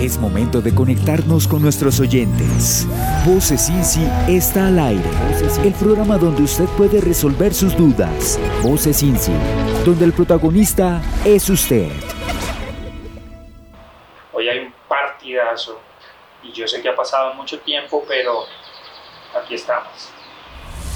Es momento de conectarnos con nuestros oyentes. Voces Insi está al aire. El programa donde usted puede resolver sus dudas. Voces Insi, donde el protagonista es usted. Hoy hay un partidazo y yo sé que ha pasado mucho tiempo, pero aquí estamos.